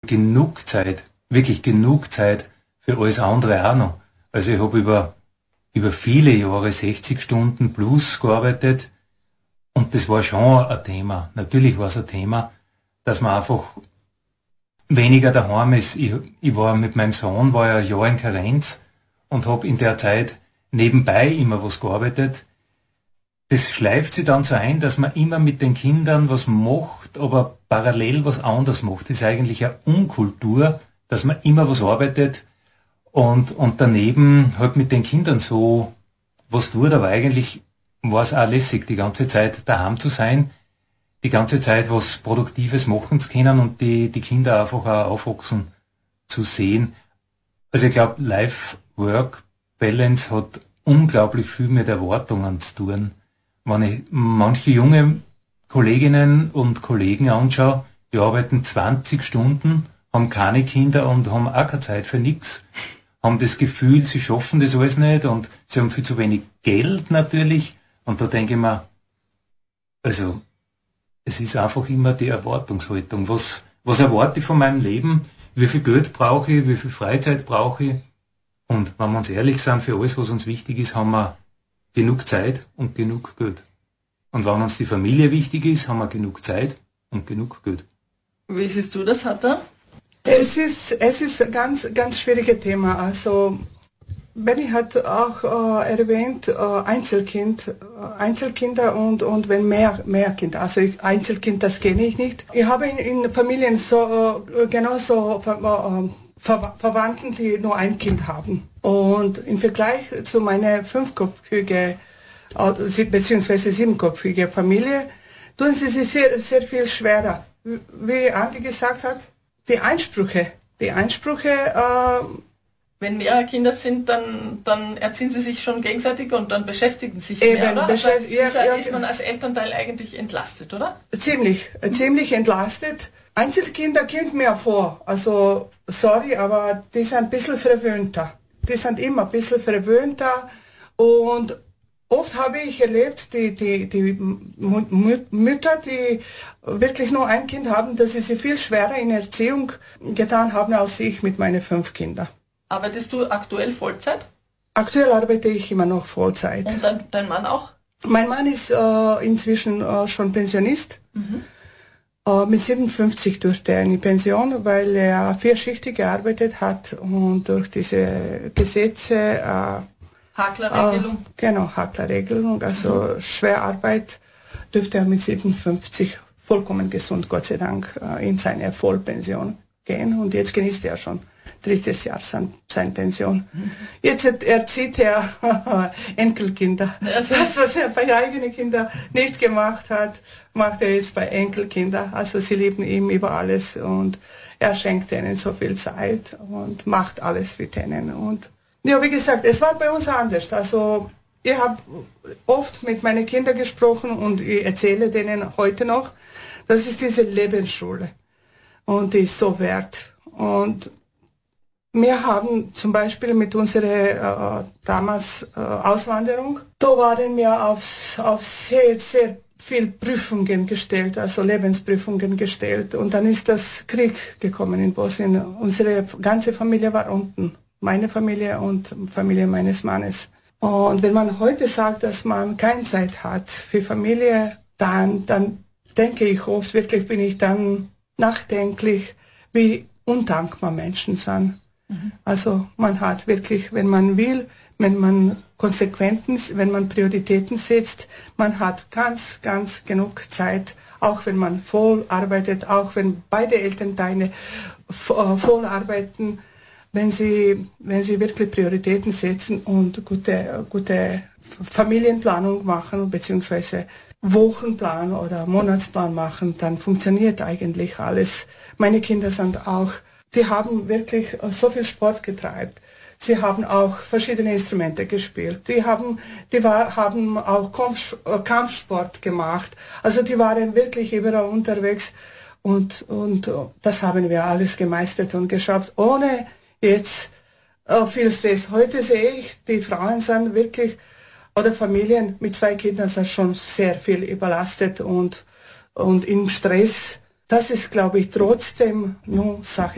genug Zeit, wirklich genug Zeit für alles andere auch noch. Also ich habe über viele Jahre 60 Stunden plus gearbeitet und das war schon ein Thema. Natürlich war es ein Thema, dass man einfach weniger daheim ist. Ich war mit meinem Sohn, war ja ein Jahr in Karenz und habe in der Zeit nebenbei immer was gearbeitet. Das schleift sich dann so ein, dass man immer mit den Kindern was macht, aber parallel was anderes macht. Das ist eigentlich eine Unkultur, dass man immer was arbeitet und daneben halt mit den Kindern so was tut, aber eigentlich war es auch lässig, die ganze Zeit daheim zu sein, die ganze Zeit was Produktives machen zu können und die Kinder einfach auch aufwachsen zu sehen. Also ich glaube, Life-Work-Balance hat unglaublich viel mit Erwartungen zu tun. Wenn ich manche junge Kolleginnen und Kollegen anschaue, die arbeiten 20 Stunden, haben keine Kinder und haben auch keine Zeit für nichts, haben das Gefühl, sie schaffen das alles nicht und sie haben viel zu wenig Geld natürlich. Und da denke ich mir, also es ist einfach immer die Erwartungshaltung. Was erwarte ich von meinem Leben? Wie viel Geld brauche ich? Wie viel Freizeit brauche ich? Und wenn wir uns ehrlich sind, für alles, was uns wichtig ist, haben wir genug Zeit und genug Geld. Und wenn uns die Familie wichtig ist, haben wir genug Zeit und genug Geld. Wie siehst du das, Hatta? Es ist ein ganz schwieriges Thema. Also Benny hat auch erwähnt, Einzelkinder und wenn mehr Kinder. Also Einzelkind, das kenne ich nicht. Ich habe in Familien genauso Verwandten, die nur ein Kind haben. Und im Vergleich zu meiner fünfköpfige beziehungsweise siebenköpfige Familie tun sie sich sehr, sehr viel schwerer. Wie Andi gesagt hat, die Ansprüche. Wenn mehrere Kinder sind, dann erziehen sie sich schon gegenseitig und dann beschäftigen sich eben, mehr, oder? Ist man als Elternteil eigentlich entlastet, oder? Ziemlich entlastet. Einzelkinder kommt mir vor, also sorry, aber die sind ein bisschen verwöhnter. Die sind immer ein bisschen verwöhnter und oft habe ich erlebt, die Mütter, die wirklich nur ein Kind haben, dass sie viel schwerer in Erziehung getan haben als ich mit meinen 5 Kindern. Arbeitest du aktuell Vollzeit? Aktuell arbeite ich immer noch Vollzeit. Und dein Mann auch? Mein Mann ist inzwischen schon Pensionist. Mhm. Mit 57 durfte er in die Pension, weil er 4-schichtig gearbeitet hat und durch diese Gesetze Haklerregelung? Genau, Haklerregelung, also Schwerarbeit dürfte er mit 57 vollkommen gesund, Gott sei Dank, in seine Vollpension gehen und jetzt genießt er schon 3. Jahr seine Pension. Jetzt erzieht er Enkelkinder. Das, was er bei eigenen Kindern nicht gemacht hat, macht er jetzt bei Enkelkindern. Also sie lieben ihn über alles und er schenkt ihnen so viel Zeit und macht alles mit ihnen. Und ja, wie gesagt, es war bei uns anders. Also ich habe oft mit meinen Kindern gesprochen und ich erzähle denen heute noch, das ist diese Lebensschule und die ist so wert. Und wir haben zum Beispiel mit unserer damals Auswanderung, da waren wir auf sehr, sehr viel Prüfungen gestellt, also Lebensprüfungen gestellt. Und dann ist das Krieg gekommen in Bosnien. Unsere ganze Familie war unten. Meine Familie und Familie meines Mannes. Und wenn man heute sagt, dass man keine Zeit hat für Familie, dann denke ich oft, wirklich bin ich dann nachdenklich, wie undankbar Menschen sind. Also man hat wirklich, wenn man will, wenn man wenn man Prioritäten setzt, man hat ganz genug Zeit, auch wenn man voll arbeitet, auch wenn beide Elternteile voll arbeiten, wenn sie wirklich Prioritäten setzen und gute Familienplanung machen, beziehungsweise Wochenplan oder Monatsplan machen, dann funktioniert eigentlich alles. Meine Kinder sind auch, die haben wirklich so viel Sport getreibt. Sie haben auch verschiedene Instrumente gespielt. Die haben auch Kampfsport gemacht. Also die waren wirklich überall unterwegs und das haben wir alles gemeistert und geschafft, ohne jetzt viel Stress. Heute sehe ich, die Frauen sind wirklich, oder Familien mit 2 Kindern sind schon sehr viel überlastet und im Stress. Das ist, glaube ich, trotzdem nur Sache